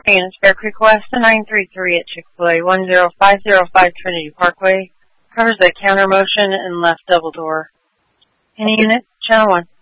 units, Bear Creek West, the 933 at Chick-fil-A, 10505 Trinity Parkway. Covers the counter motion and left double door. Any unit, channel 1.